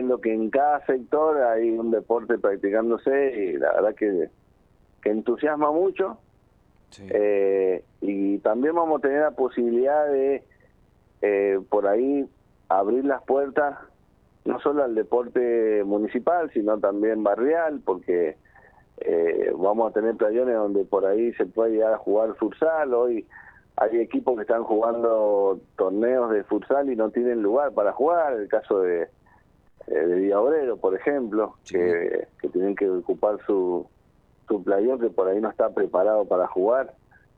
viendo que en cada sector hay un deporte practicándose y la verdad que entusiasma mucho. Sí. Y también vamos a tener la posibilidad de por ahí abrir las puertas no solo al deporte municipal, sino también barrial, porque vamos a tener playones donde por ahí se puede llegar a jugar futsal. Hoy hay equipos que están jugando torneos de futsal y no tienen lugar para jugar, el caso de Villa Obrero, por ejemplo, Sí. que tienen que ocupar su playón, que por ahí no está preparado para jugar.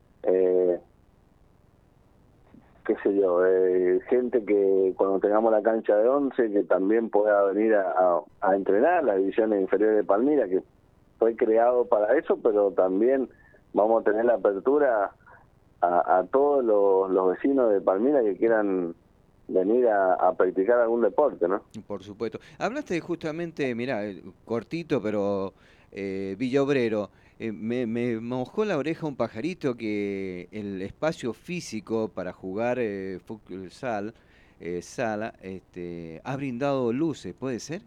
Qué sé yo, gente que cuando tengamos la cancha de 11 que también pueda venir a entrenar, las divisiones inferiores de Palmira, que fue creado para eso, pero también vamos a tener la apertura a todos los vecinos de Palmira que quieran venir a practicar algún deporte, ¿no? Por supuesto. Hablaste justamente, mirá, cortito, pero Villa Obrero. Me mojó la oreja un pajarito que el espacio físico para jugar futsal, sala, ha brindado luces, ¿puede ser?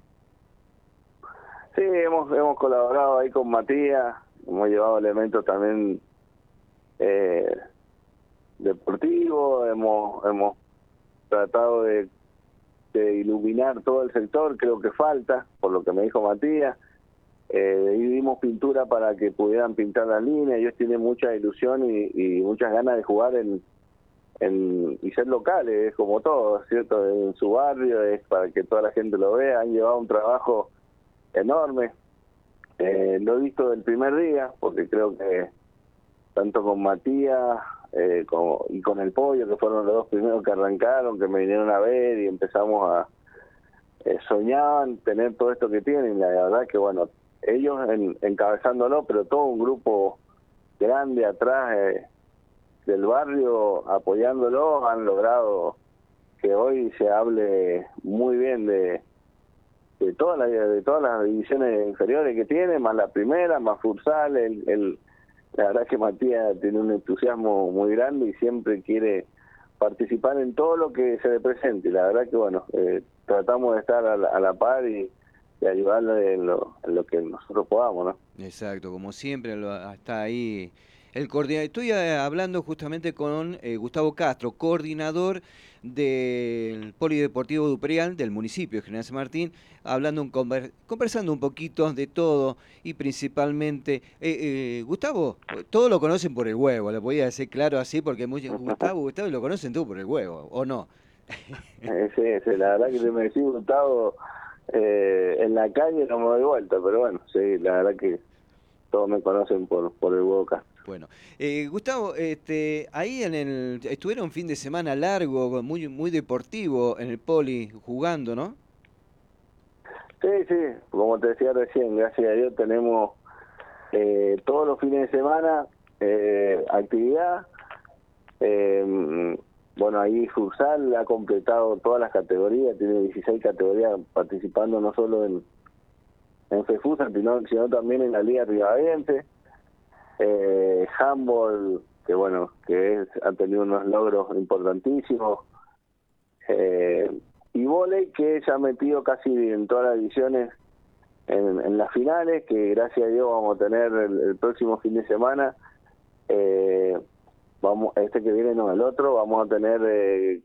Sí, hemos colaborado ahí con Matías, hemos llevado elementos también eh, deportivos, hemos tratado de iluminar todo el sector, creo que falta, por lo que me dijo Matías. Y dimos pintura para que pudieran pintar la línea. Ellos tienen mucha ilusión y muchas ganas de jugar y ser locales, es como todo, ¿cierto? En su barrio, es para que toda la gente lo vea. Han llevado un trabajo enorme. Lo he visto del primer día, porque creo que tanto con Matías y con el Pollo, que fueron los dos primeros que arrancaron, que me vinieron a ver y empezamos a soñaban tener todo esto que tienen. La verdad que, bueno, ellos encabezándolo, pero todo un grupo grande atrás del barrio apoyándolo, han logrado que hoy se hable muy bien de todas las divisiones inferiores que tiene, más la primera, más futsal. La verdad que Matías tiene un entusiasmo muy grande y siempre quiere participar en todo lo que se le presente. Y la verdad que, bueno, tratamos de estar a la par y ayudarle en lo que nosotros podamos, ¿no? Exacto, como siempre está ahí el coordinador. Estoy hablando justamente con Gustavo Castro, coordinador del Polideportivo Duprial del municipio de General San Martín, conversando un poquito de todo y principalmente, Gustavo, todos lo conocen por el huevo, le voy a decir claro así porque Gustavo, y lo conocen todos por el huevo, ¿o no? Sí, la verdad que te me decís, Gustavo, en la calle no me doy vuelta, pero bueno, sí, la verdad que todos me conocen por el huevo Castro. Bueno, Gustavo, ahí estuvieron un fin de semana largo, muy muy deportivo en el Poli jugando, ¿no? Sí, sí, como te decía recién, gracias a Dios tenemos todos los fines de semana actividad. Bueno, ahí Futsal ha completado todas las categorías, tiene 16 categorías participando no solo en FEFUSA, sino también en la Liga Rivadavia. Handball, que bueno, ha tenido unos logros importantísimos. Y vóley, que se ha metido casi en todas las divisiones en las finales, que gracias a Dios vamos a tener el próximo fin de semana. Este que viene, no, el otro, vamos a tener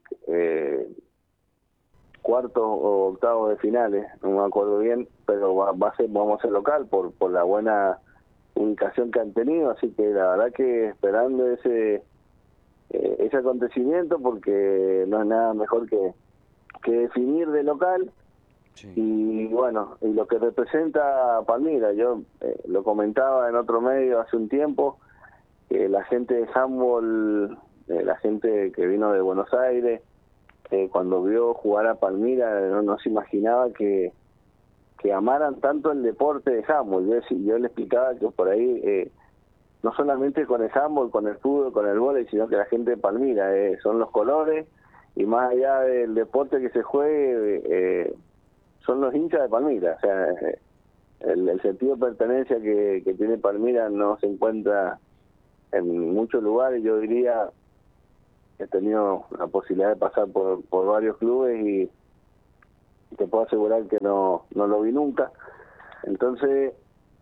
cuartos o octavos de finales, no me acuerdo bien, pero vamos a ser local por la buena ubicación que han tenido, así que la verdad que esperando ese acontecimiento, porque no es nada mejor que definir de local. Sí. Y bueno, y lo que representa Palmira, yo lo comentaba en otro medio hace un tiempo, que la gente de handball, la gente que vino de Buenos Aires, cuando vio jugar a Palmira, no se imaginaba que amaran tanto el deporte de handball. Yo le explicaba que por ahí, no solamente con el handball, con el fútbol, con el vóley, sino que la gente de Palmira, son los colores, y más allá del deporte que se juegue, son los hinchas de Palmira. O sea, el sentido de pertenencia que tiene Palmira no se encuentra en muchos lugares. Yo diría, he tenido la posibilidad de pasar por varios clubes y te puedo asegurar que no lo vi nunca. Entonces,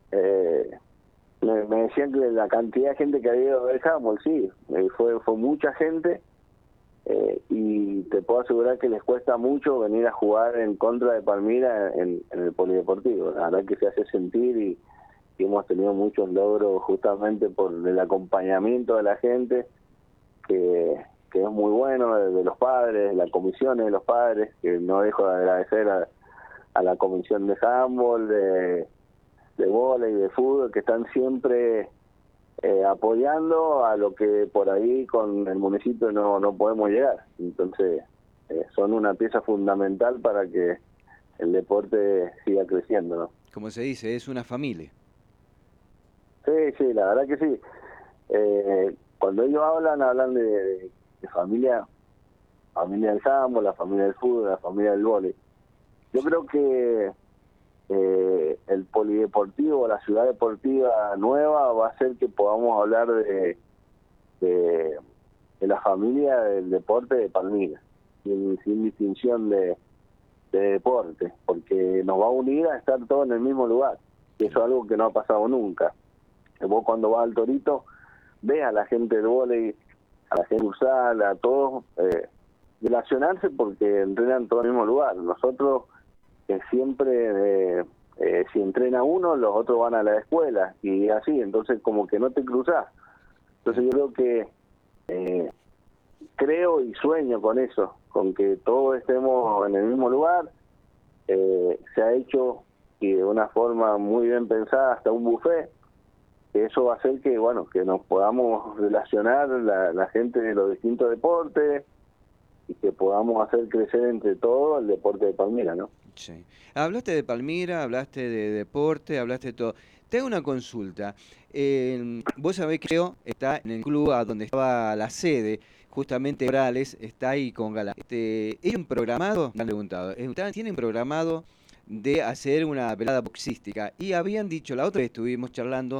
me decían que la cantidad de gente que había ido a ver handball, sí, fue mucha gente, y te puedo asegurar que les cuesta mucho venir a jugar en contra de Palmira en el polideportivo. La verdad que se hace sentir, y hemos tenido muchos logros justamente por el acompañamiento de la gente, que es muy bueno, de los padres, las comisiones de los padres, que no dejo de agradecer a la comisión de handball, de vóley, de fútbol, que están siempre apoyando a lo que por ahí con el municipio no podemos llegar. Entonces, son una pieza fundamental para que el deporte siga creciendo, ¿no? Como se dice, es una familia. Sí, la verdad que sí. Cuando ellos hablan de familia del handball, la familia del fútbol, la familia del vóley. Yo creo que el polideportivo, la ciudad deportiva nueva, va a hacer que podamos hablar de la familia del deporte de Palmira, sin distinción de deporte, porque nos va a unir a estar todos en el mismo lugar, y eso es algo que no ha pasado nunca. Vos cuando vas al Torito, ves a la gente del vóley, a la gente ursal, a todos relacionarse porque entrenan todo en el mismo lugar. Nosotros siempre, si entrena uno, los otros van a la escuela, y así, entonces como que no te cruzás. Entonces yo creo que creo y sueño con eso, con que todos estemos en el mismo lugar. Se ha hecho, y de una forma muy bien pensada, hasta un buffet. Eso va a hacer que, bueno, que nos podamos relacionar la gente de los distintos deportes, y que podamos hacer crecer entre todos el deporte de Palmira, ¿no? Sí. Hablaste de Palmira, hablaste de deporte, hablaste de todo. Te hago una consulta. Vos sabés que Leo está en el club a donde estaba la sede, justamente Morales, está ahí con Galán. ¿Ellos programado? Me han preguntado. ¿Tienen programado de hacer una velada boxística? Y habían dicho, la otra vez estuvimos charlando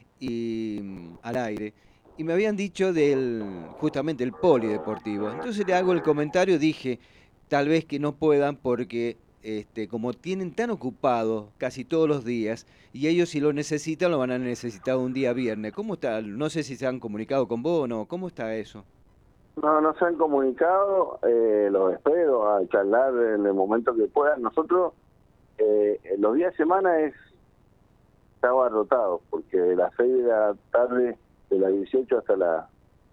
al aire, y me habían dicho justamente el polideportivo. Entonces le hago el comentario, dije, tal vez que no puedan porque como tienen tan ocupado casi todos los días, y ellos si lo necesitan lo van a necesitar un día viernes. ¿Cómo está? No sé si se han comunicado con vos o no. ¿Cómo está eso? No se han comunicado, los espero a charlar en el momento que puedan. Nosotros, los días de semana está abarrotado, porque de las 6 de la tarde, de las 18 hasta las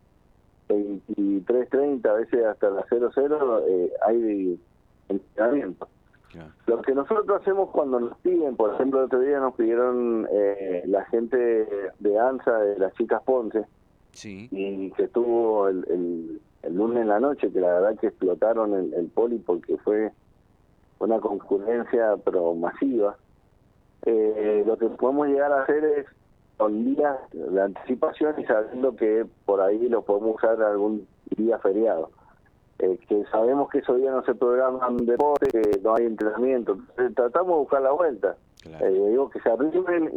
23:30, a veces hasta las 00, hay entrenamiento. Yeah. Lo que nosotros hacemos cuando nos piden, por ejemplo, el otro día nos pidieron la gente de ANSA, de las chicas Ponce, sí, y que estuvo el lunes en la noche, que la verdad que explotaron el poli porque fue una concurrencia pero masiva. Lo que podemos llegar a hacer es con días de anticipación y sabiendo que por ahí lo podemos usar algún día feriado. Que sabemos que esos días no se programan deporte, que no hay entrenamiento. Entonces, tratamos de buscar la vuelta. Claro. Digo que se arrimen